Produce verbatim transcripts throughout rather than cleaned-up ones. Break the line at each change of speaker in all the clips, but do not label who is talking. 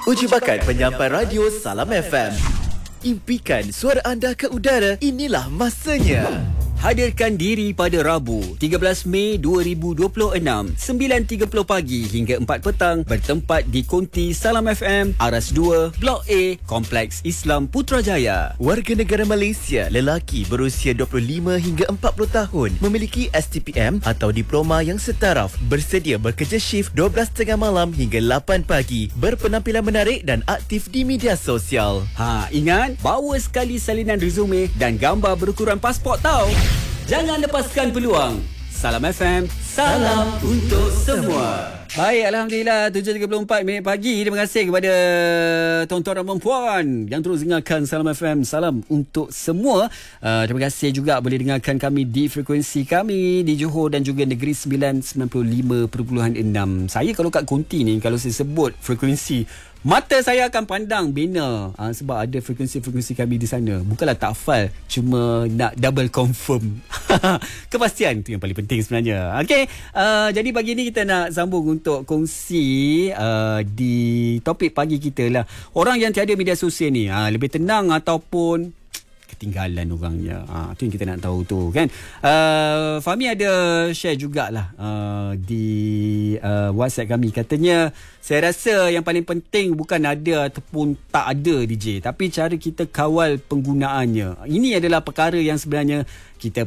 Uji bakat penyampai radio Salam F M. Impikan suara anda ke udara. Inilah masanya.
Hadirkan diri pada Rabu, tiga belas Mei dua ribu dua puluh enam, sembilan tiga puluh pagi hingga empat petang, bertempat di Konti Salam F M, Aras dua, Blok A, Kompleks Islam Putrajaya.
Warga negara Malaysia, lelaki berusia dua puluh lima hingga empat puluh tahun, memiliki S T P M atau diploma yang setaraf, bersedia bekerja shift dua belas tiga puluh malam hingga lapan pagi, berpenampilan menarik dan aktif di media sosial.
Ha, ingat, bawa sekali salinan resume dan gambar berukuran pasport tau. Jangan lepaskan peluang. Salam F M, salam untuk semua. Baik, Alhamdulillah, tujuh tiga puluh empat minit pagi. Terima kasih kepada tuan-tuan dan puan yang terus dengarkan Salam F M. Salam untuk semua. Uh, terima kasih juga boleh dengarkan kami di frekuensi kami di Johor dan juga Negeri Sembilan, sembilan puluh lima perpuluhan enam. Saya kalau kat Konti ni, kalau saya sebut frekuensi, mata saya akan pandang bina uh, sebab ada frekuensi-frekuensi kami di sana. Bukanlah tak hafal, cuma nak double confirm. Kepastian tu yang paling penting sebenarnya. Okey, uh, jadi pagi ni kita nak sambung untuk kongsi uh, di topik pagi kita lah. Orang yang tiada media sosial ni uh, lebih tenang ataupun ketinggalan orangnya. Ha, tu yang kita nak tahu tu kan. Uh, Fahmi ada share jugalah uh, di uh, WhatsApp kami. Katanya, saya rasa yang paling penting bukan ada ataupun tak ada D J, tapi cara kita kawal penggunaannya. Ini adalah perkara yang sebenarnya kita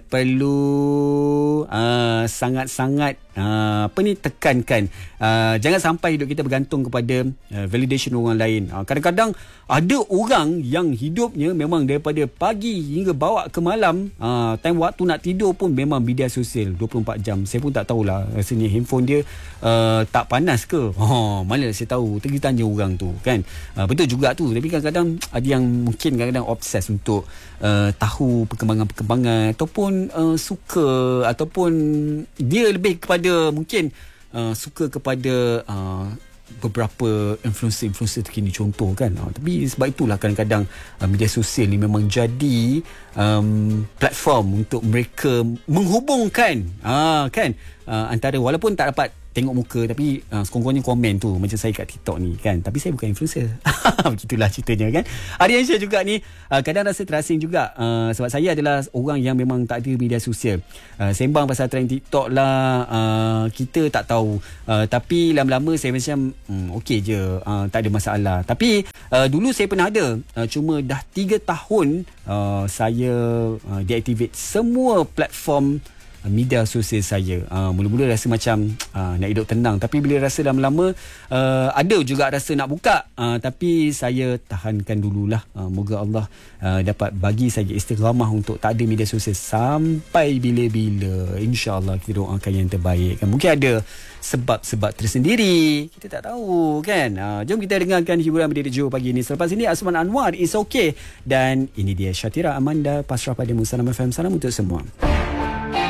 perlu uh, sangat-sangat uh, apa ni tekankan. Uh, jangan sampai hidup kita bergantung kepada uh, validation orang lain. Uh, kadang-kadang ada orang yang hidupnya memang daripada pagi hingga bawa ke malam, uh, time waktu nak tidur pun memang media sosial dua puluh empat jam. Saya pun tak tahulah rasanya handphone dia uh, tak panas ke. Oh, mana saya tahu. Pergi tanya orang tu kan. Uh, betul juga tu. Tapi kadang-kadang ada yang mungkin kadang-kadang obses untuk uh, tahu perkembangan-perkembangan ataupun uh, suka ataupun dia lebih kepada mungkin uh, suka kepada uh, beberapa influencer-influencer terkini contoh kan. Uh, tapi sebab itulah kadang-kadang uh, media sosial ni memang jadi um, platform untuk mereka menghubungkan uh, kan uh, antara, walaupun tak dapat tengok muka tapi uh, sekurang-kurangnya komen tu macam saya kat TikTok ni kan. Tapi saya bukan influencer. Begitulah ceritanya kan. Ada yang share juga ni, uh, kadang rasa terasing juga uh, sebab saya adalah orang yang memang tak ada media sosial. Uh, sembang pasal trend TikTok lah, uh, kita tak tahu. Uh, tapi lama-lama saya macam hmm, okey je, uh, tak ada masalah. Tapi uh, dulu saya pernah ada, uh, cuma dah tiga tahun uh, saya uh, deactivate semua platform media sosial saya. Uh, mula-mula rasa macam uh, nak hidup tenang, tapi bila rasa lama-lama uh, ada juga rasa nak buka, uh, tapi saya tahankan dululah. Uh, moga Allah uh, dapat bagi saya istiqamah untuk tak ada media sosial sampai bila-bila. InsyaAllah kita doakan yang terbaik kan. Mungkin ada sebab-sebab tersendiri, kita tak tahu kan. Uh, jom kita dengarkan hiburan berdiri Johor pagi ini. Selepas ini Asman Anwar, It's Okay. Dan ini dia Syatira Amanda, pasrah padamu. Salam F M, salam untuk semua.